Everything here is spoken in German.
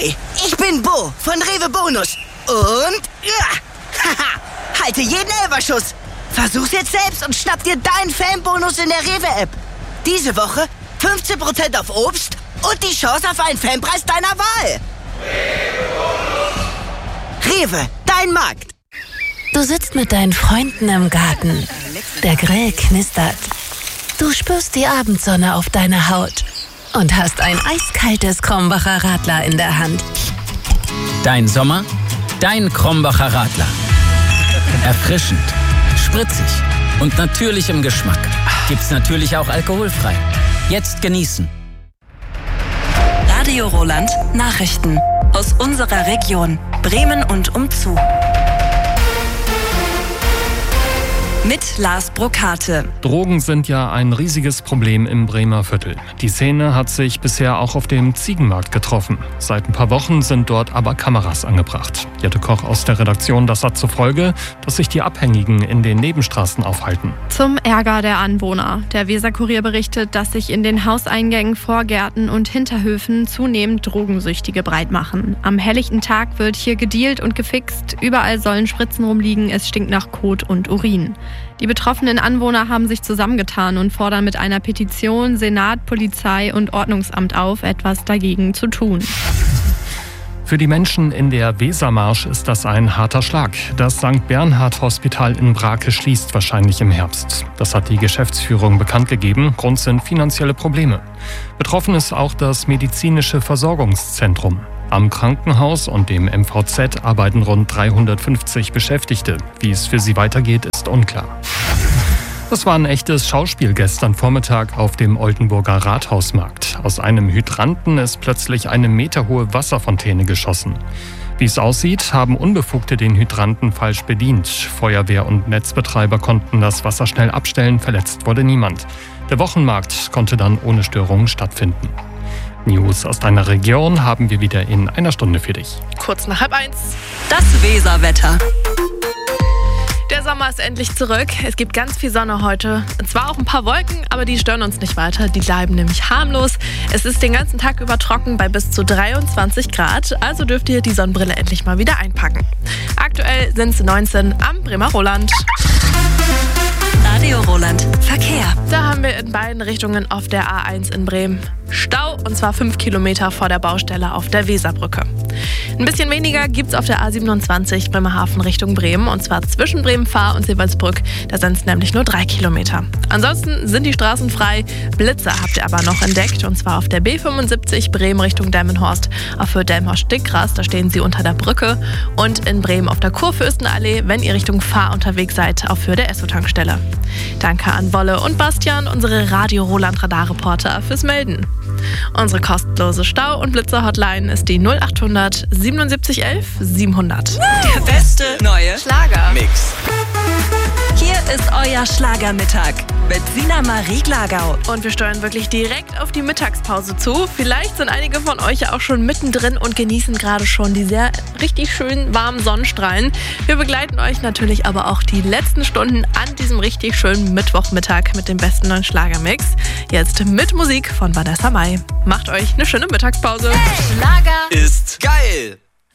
Ahoi, ich bin Bo von Rewe Bonus. Und halte jeden Elferschuss. Versuch's jetzt selbst und schnapp dir deinen Fanbonus in der Rewe-App. Diese Woche 15% auf Obst und die Chance auf einen Fanpreis deiner Wahl. Rewe, dein Markt. Du sitzt mit deinen Freunden im Garten. Der Grill knistert. Du spürst die Abendsonne auf deiner Haut und hast ein eiskaltes Krombacher Radler in der Hand. Dein Sommer, dein Krombacher Radler. Erfrischend, spritzig und natürlich im Geschmack. Gibt's natürlich auch alkoholfrei. Jetzt genießen. Radio Roland Nachrichten aus unserer Region Bremen und umzu. Mit Lars Brokate. Drogen sind ja ein riesiges Problem im Bremer Viertel. Die Szene hat sich bisher auch auf dem Ziegenmarkt getroffen. Seit ein paar Wochen sind dort aber Kameras angebracht. Jette Koch aus der Redaktion, das hat zur Folge, dass sich die Abhängigen in den Nebenstraßen aufhalten. Zum Ärger der Anwohner. Der Weser-Kurier berichtet, dass sich in den Hauseingängen, Vorgärten und Hinterhöfen zunehmend Drogensüchtige breit machen. Am helllichten Tag wird hier gedealt und gefixt. Überall sollen Spritzen rumliegen, es stinkt nach Kot und Urin. Die betroffenen Anwohner haben sich zusammengetan und fordern mit einer Petition Senat, Polizei und Ordnungsamt auf, etwas dagegen zu tun. Für die Menschen in der Wesermarsch ist das ein harter Schlag. Das St. Bernhard Hospital in Brake schließt wahrscheinlich im Herbst. Das hat die Geschäftsführung bekannt gegeben. Grund sind finanzielle Probleme. Betroffen ist auch das medizinische Versorgungszentrum. Am Krankenhaus und dem MVZ arbeiten rund 350 Beschäftigte. Wie es für sie weitergeht, ist unklar. Das war ein echtes Schauspiel gestern Vormittag auf dem Oldenburger Rathausmarkt. Aus einem Hydranten ist plötzlich eine meterhohe Wasserfontäne geschossen. Wie es aussieht, haben Unbefugte den Hydranten falsch bedient. Feuerwehr und Netzbetreiber konnten das Wasser schnell abstellen, verletzt wurde niemand. Der Wochenmarkt konnte dann ohne Störungen stattfinden. News aus deiner Region haben wir wieder in einer Stunde für dich. Kurz nach 12:30. Das Weserwetter. Der Sommer ist endlich zurück. Es gibt ganz viel Sonne heute. Zwar auch ein paar Wolken, aber die stören uns nicht weiter. Die bleiben nämlich harmlos. Es ist den ganzen Tag über trocken bei bis zu 23 Grad. Also dürft ihr die Sonnenbrille endlich mal wieder einpacken. Aktuell sind es 19 am Bremer Roland. Radio Roland Verkehr. Da haben wir in beiden Richtungen auf der A1 in Bremen Stau, und zwar 5 Kilometer vor der Baustelle auf der Weserbrücke. Ein bisschen weniger gibt's auf der A27 Bremerhaven Richtung Bremen, und zwar zwischen Bremen-Fahr und Seewaldsbrück. Da sind es nämlich nur 3 Kilometer. Ansonsten sind die Straßen frei. Blitzer habt ihr aber noch entdeckt, und zwar auf der B75 Bremen Richtung Delmenhorst. Auf Höhe Delmenhorst-Stickgras, da stehen sie unter der Brücke. Und in Bremen auf der Kurfürstenallee, wenn ihr Richtung Fahr unterwegs seid, auf Höhe der Esso-Tankstelle. Danke an Wolle und Bastian, unsere Radio Roland Radarreporter, fürs Melden. Unsere kostenlose Stau- und Blitzer-Hotline ist die 0800 77 11 700. Der beste neue Schlager. Mix. Hier ist euer Schlagermittag mit Sina Marie Glagau. Und wir steuern wirklich direkt auf die Mittagspause zu. Vielleicht sind einige von euch ja auch schon mittendrin und genießen gerade schon die sehr richtig schönen warmen Sonnenstrahlen. Wir begleiten euch natürlich aber auch die letzten Stunden an diesem richtig schönen Mittwochmittag mit dem besten neuen Schlagermix. Jetzt mit Musik von Vanessa Mai. Macht euch eine schöne Mittagspause. Schlager Ist geil.